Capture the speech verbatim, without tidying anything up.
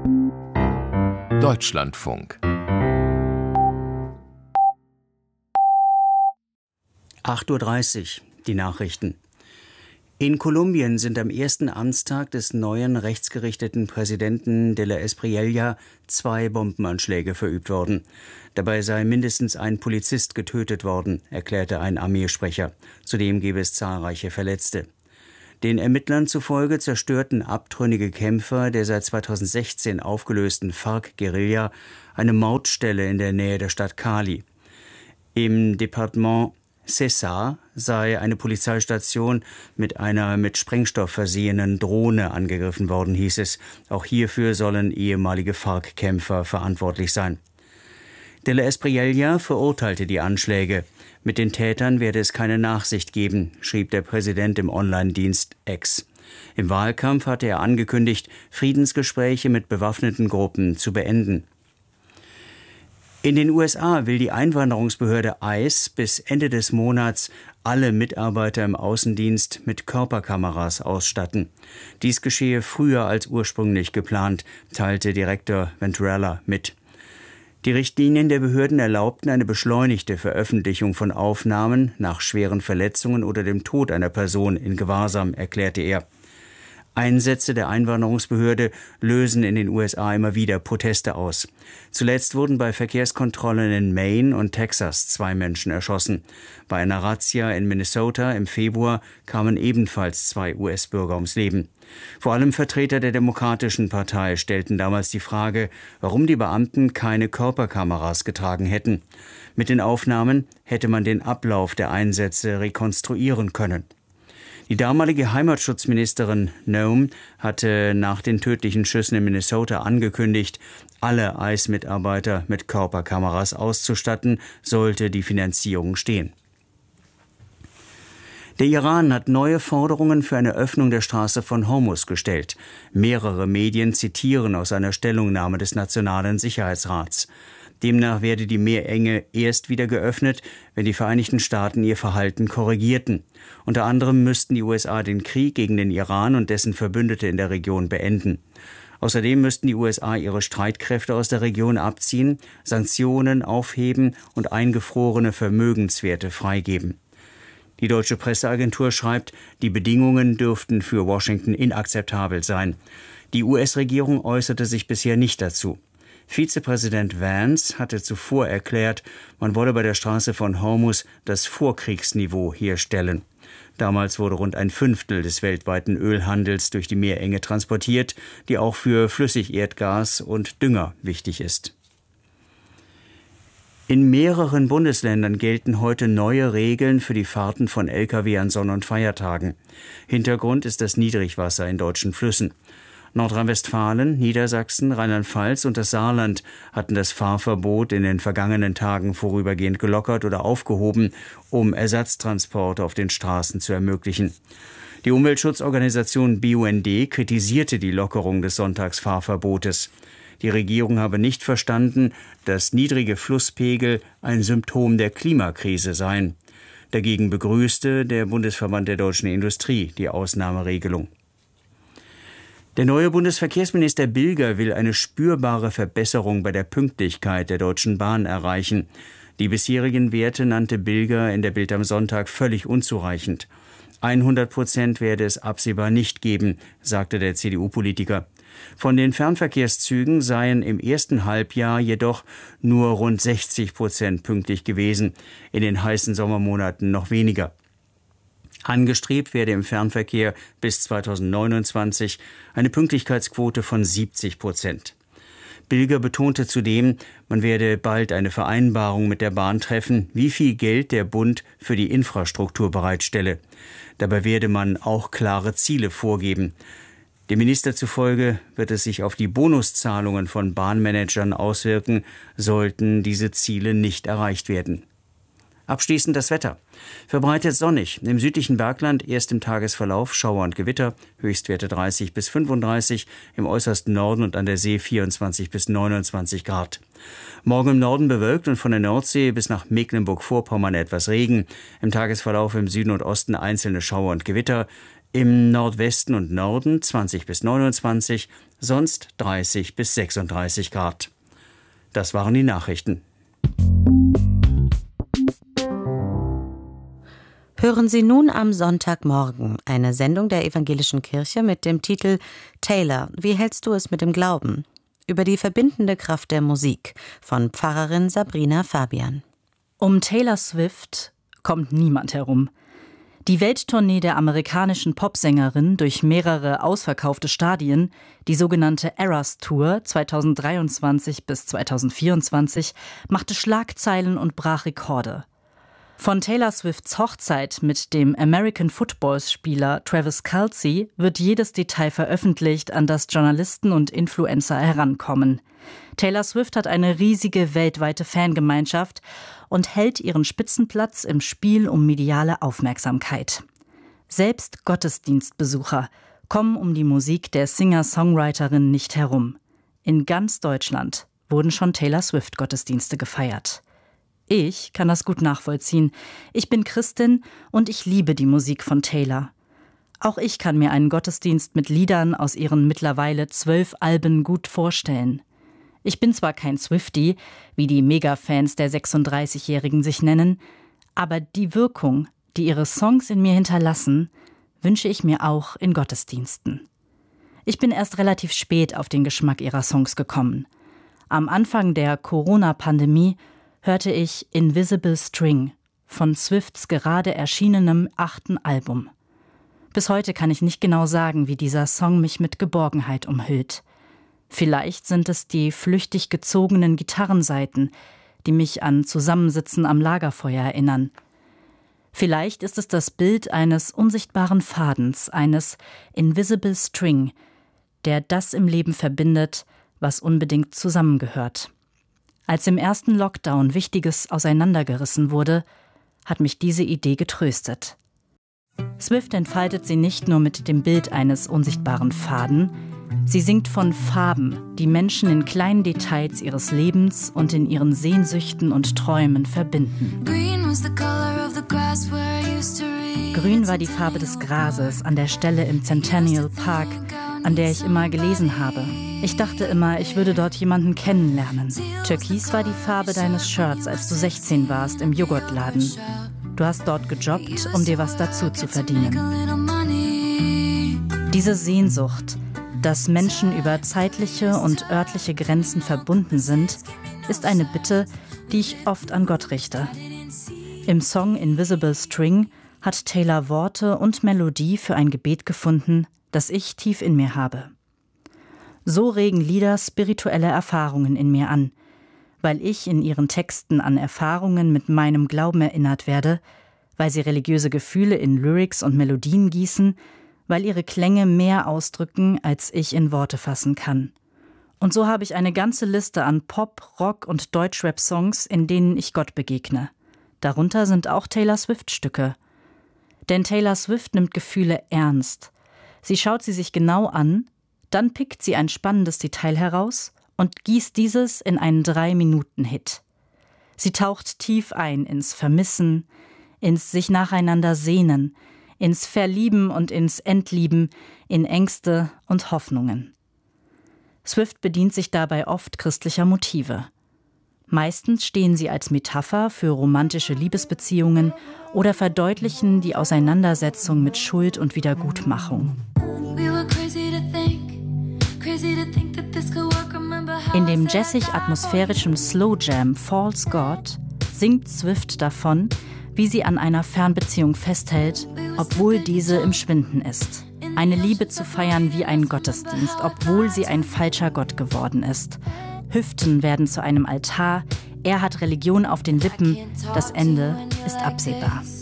Deutschlandfunk. acht Uhr dreißig, die Nachrichten. In Kolumbien sind am ersten Amtstag des neuen rechtsgerichteten Präsidenten de la Espriella zwei Bombenanschläge verübt worden. Dabei sei mindestens ein Polizist getötet worden, erklärte ein Armeesprecher. Zudem gebe es zahlreiche Verletzte. Den Ermittlern zufolge zerstörten abtrünnige Kämpfer der seit zweitausendsechzehn aufgelösten FARC-Guerilla eine Mautstelle in der Nähe der Stadt Cali. Im Departement Cesar sei eine Polizeistation mit einer mit Sprengstoff versehenen Drohne angegriffen worden, hieß es. Auch hierfür sollen ehemalige FARC-Kämpfer verantwortlich sein. De la Espriella verurteilte die Anschläge. Mit den Tätern werde es keine Nachsicht geben, schrieb der Präsident im Online-Dienst X. Im Wahlkampf hatte er angekündigt, Friedensgespräche mit bewaffneten Gruppen zu beenden. In den U S A will die Einwanderungsbehörde ICE bis Ende des Monats alle Mitarbeiter im Außendienst mit Körperkameras ausstatten. Dies geschehe früher als ursprünglich geplant, teilte Direktor Venturella mit. Die Richtlinien der Behörden erlaubten eine beschleunigte Veröffentlichung von Aufnahmen nach schweren Verletzungen oder dem Tod einer Person in Gewahrsam, erklärte er. Einsätze der Einwanderungsbehörde lösen in den U S A immer wieder Proteste aus. Zuletzt wurden bei Verkehrskontrollen in Maine und Texas zwei Menschen erschossen. Bei einer Razzia in Minnesota im Februar kamen ebenfalls zwei U S-Bürger ums Leben. Vor allem Vertreter der Demokratischen Partei stellten damals die Frage, warum die Beamten keine Körperkameras getragen hätten. Mit den Aufnahmen hätte man den Ablauf der Einsätze rekonstruieren können. Die damalige Heimatschutzministerin Noem hatte nach den tödlichen Schüssen in Minnesota angekündigt, alle ICE-Mitarbeiter mit Körperkameras auszustatten, sollte die Finanzierung stehen. Der Iran hat neue Forderungen für eine Öffnung der Straße von Hormuz gestellt. Mehrere Medien zitieren aus einer Stellungnahme des Nationalen Sicherheitsrats. Demnach werde die Meerenge erst wieder geöffnet, wenn die Vereinigten Staaten ihr Verhalten korrigierten. Unter anderem müssten die U S A den Krieg gegen den Iran und dessen Verbündete in der Region beenden. Außerdem müssten die U S A ihre Streitkräfte aus der Region abziehen, Sanktionen aufheben und eingefrorene Vermögenswerte freigeben. Die deutsche Presseagentur schreibt, die Bedingungen dürften für Washington inakzeptabel sein. Die U S-Regierung äußerte sich bisher nicht dazu. Vizepräsident Vance hatte zuvor erklärt, man wolle bei der Straße von Hormuz das Vorkriegsniveau herstellen. Damals wurde rund ein Fünftel des weltweiten Ölhandels durch die Meerenge transportiert, die auch für Flüssigerdgas und Dünger wichtig ist. In mehreren Bundesländern gelten heute neue Regeln für die Fahrten von L K W an Sonn- und Feiertagen. Hintergrund ist das Niedrigwasser in deutschen Flüssen. Nordrhein-Westfalen, Niedersachsen, Rheinland-Pfalz und das Saarland hatten das Fahrverbot in den vergangenen Tagen vorübergehend gelockert oder aufgehoben, um Ersatztransporte auf den Straßen zu ermöglichen. Die Umweltschutzorganisation B U N D kritisierte die Lockerung des Sonntagsfahrverbotes. Die Regierung habe nicht verstanden, dass niedrige Flusspegel ein Symptom der Klimakrise seien. Dagegen begrüßte der Bundesverband der deutschen Industrie die Ausnahmeregelung. Der neue Bundesverkehrsminister Bilger will eine spürbare Verbesserung bei der Pünktlichkeit der Deutschen Bahn erreichen. Die bisherigen Werte nannte Bilger in der Bild am Sonntag völlig unzureichend. hundert Prozent werde es absehbar nicht geben, sagte der C D U-Politiker. Von den Fernverkehrszügen seien im ersten Halbjahr jedoch nur rund sechzig Prozent pünktlich gewesen, in den heißen Sommermonaten noch weniger. Angestrebt werde im Fernverkehr bis zweitausendneunundzwanzig eine Pünktlichkeitsquote von siebzig Prozent. Bilger betonte zudem, man werde bald eine Vereinbarung mit der Bahn treffen, wie viel Geld der Bund für die Infrastruktur bereitstelle. Dabei werde man auch klare Ziele vorgeben. Dem Minister zufolge wird es sich auf die Bonuszahlungen von Bahnmanagern auswirken, sollten diese Ziele nicht erreicht werden. Abschließend das Wetter. Verbreitet sonnig. Im südlichen Bergland erst im Tagesverlauf Schauer und Gewitter, Höchstwerte dreißig bis fünfunddreißig, im äußersten Norden und an der See vierundzwanzig bis neunundzwanzig Grad. Morgen im Norden bewölkt und von der Nordsee bis nach Mecklenburg-Vorpommern etwas Regen. Im Tagesverlauf im Süden und Osten einzelne Schauer und Gewitter. Im Nordwesten und Norden zwanzig bis neunundzwanzig, sonst dreißig bis sechsunddreißig Grad. Das waren die Nachrichten. Hören Sie nun am Sonntagmorgen eine Sendung der Evangelischen Kirche mit dem Titel Taylor, wie hältst du es mit dem Glauben? Über die verbindende Kraft der Musik von Pfarrerin Sabrina Fabian. Um Taylor Swift kommt niemand herum. Die Welttournee der amerikanischen Popsängerin durch mehrere ausverkaufte Stadien, die sogenannte Eras Tour zweitausenddreiundzwanzig bis zweitausendvierundzwanzig, machte Schlagzeilen und brach Rekorde. Von Taylor Swifts Hochzeit mit dem American-Football-Spieler Travis Kelce wird jedes Detail veröffentlicht, an das Journalisten und Influencer herankommen. Taylor Swift hat eine riesige weltweite Fangemeinschaft und hält ihren Spitzenplatz im Spiel um mediale Aufmerksamkeit. Selbst Gottesdienstbesucher kommen um die Musik der Singer-Songwriterin nicht herum. In ganz Deutschland wurden schon Taylor Swift-Gottesdienste gefeiert. Ich kann das gut nachvollziehen. Ich bin Christin und ich liebe die Musik von Taylor. Auch ich kann mir einen Gottesdienst mit Liedern aus ihren mittlerweile zwölf Alben gut vorstellen. Ich bin zwar kein Swiftie, wie die Mega-Fans der sechsunddreißigjährigen sich nennen, aber die Wirkung, die ihre Songs in mir hinterlassen, wünsche ich mir auch in Gottesdiensten. Ich bin erst relativ spät auf den Geschmack ihrer Songs gekommen. Am Anfang der Corona-Pandemie hörte ich Invisible String von Swifts gerade erschienenem achten Album. Bis heute kann ich nicht genau sagen, wie dieser Song mich mit Geborgenheit umhüllt. Vielleicht sind es die flüchtig gezogenen Gitarrensaiten, die mich an Zusammensitzen am Lagerfeuer erinnern. Vielleicht ist es das Bild eines unsichtbaren Fadens, eines Invisible String, der das im Leben verbindet, was unbedingt zusammengehört. Als im ersten Lockdown Wichtiges auseinandergerissen wurde, hat mich diese Idee getröstet. Swift entfaltet sie nicht nur mit dem Bild eines unsichtbaren Faden, sie singt von Farben, die Menschen in kleinen Details ihres Lebens und in ihren Sehnsüchten und Träumen verbinden. Grün war die Farbe des Grases an der Stelle im Centennial Park, an der ich immer gelesen habe. Ich dachte immer, ich würde dort jemanden kennenlernen. Türkis war die Farbe deines Shirts, als du sechzehn warst im Joghurtladen. Du hast dort gejobbt, um dir was dazu zu verdienen. Diese Sehnsucht, dass Menschen über zeitliche und örtliche Grenzen verbunden sind, ist eine Bitte, die ich oft an Gott richte. Im Song Invisible String hat Taylor Worte und Melodie für ein Gebet gefunden, das ich tief in mir habe. So regen Lieder spirituelle Erfahrungen in mir an, weil ich in ihren Texten an Erfahrungen mit meinem Glauben erinnert werde, weil sie religiöse Gefühle in Lyrics und Melodien gießen, weil ihre Klänge mehr ausdrücken, als ich in Worte fassen kann. Und so habe ich eine ganze Liste an Pop-, Rock- und Deutschrap-Songs, in denen ich Gott begegne. Darunter sind auch Taylor Swift-Stücke. Denn Taylor Swift nimmt Gefühle ernst. Sie schaut sie sich genau an, dann pickt sie ein spannendes Detail heraus und gießt dieses in einen Drei-Minuten-Hit. Sie taucht tief ein ins Vermissen, ins sich nacheinander sehnen, ins Verlieben und ins Entlieben, in Ängste und Hoffnungen. Swift bedient sich dabei oft christlicher Motive. Meistens stehen sie als Metapher für romantische Liebesbeziehungen oder verdeutlichen die Auseinandersetzung mit Schuld und Wiedergutmachung. In dem jazzig-atmosphärischen Slow Jam False God singt Swift davon, wie sie an einer Fernbeziehung festhält, obwohl diese im Schwinden ist. Eine Liebe zu feiern wie ein Gottesdienst, obwohl sie ein falscher Gott geworden ist. Hüften werden zu einem Altar, er hat Religion auf den Lippen, das Ende ist absehbar.